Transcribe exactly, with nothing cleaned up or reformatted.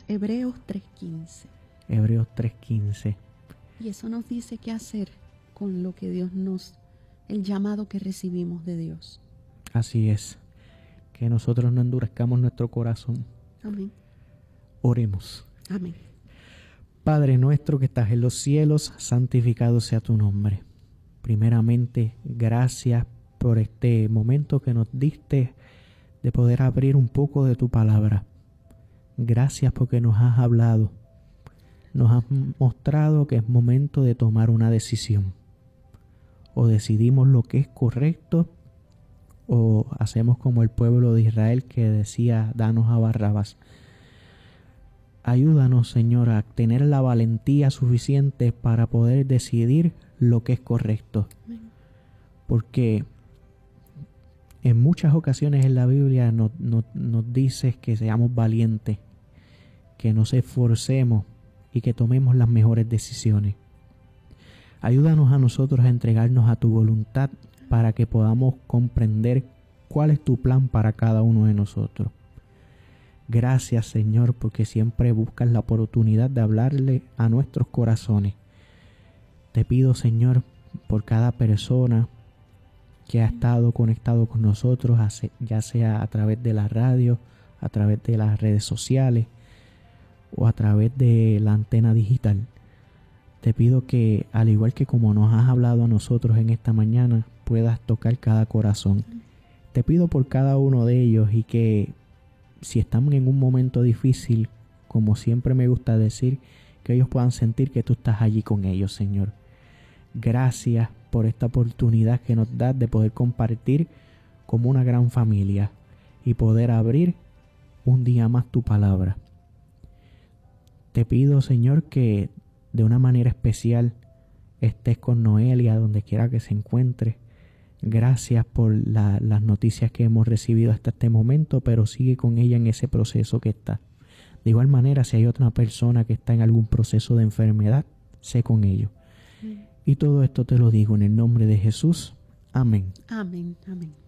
Hebreos tres quince. Hebreos tres quince. Y eso nos dice qué hacer con lo que Dios nos, el llamado que recibimos de Dios. Así es, que nosotros no endurezcamos nuestro corazón. Amén. Oremos. Amén. Padre nuestro que estás en los cielos, santificado sea tu nombre. Primeramente, gracias por este momento que nos diste de poder abrir un poco de tu palabra. Gracias porque nos has hablado. Nos has mostrado que es momento de tomar una decisión. O decidimos lo que es correcto, o hacemos como el pueblo de Israel que decía, danos a Barrabás. Ayúdanos, Señor, a tener la valentía suficiente para poder decidir lo que es correcto. Porque en muchas ocasiones en la Biblia nos, nos, nos dice que seamos valientes, que nos esforcemos y que tomemos las mejores decisiones. Ayúdanos a nosotros a entregarnos a tu voluntad para que podamos comprender cuál es tu plan para cada uno de nosotros. Gracias, Señor, porque siempre buscas la oportunidad de hablarle a nuestros corazones. Te pido, Señor, por cada persona que ha estado conectado con nosotros, ya sea a través de la radio, a través de las redes sociales o a través de la antena digital. Te pido que, al igual que como nos has hablado a nosotros en esta mañana, puedas tocar cada corazón. Te pido por cada uno de ellos y que si están en un momento difícil, como siempre me gusta decir, que ellos puedan sentir que tú estás allí con ellos, Señor. Gracias por esta oportunidad que nos das de poder compartir como una gran familia y poder abrir un día más tu palabra. Te pido, Señor, que de una manera especial estés con Noelia donde quiera que se encuentre. Gracias por la, las noticias que hemos recibido hasta este momento, pero sigue con ella en ese proceso que está. De igual manera, si hay otra persona que está en algún proceso de enfermedad, sé con ellos. Mm. Y todo esto te lo digo en el nombre de Jesús. Amén. Amén, amén.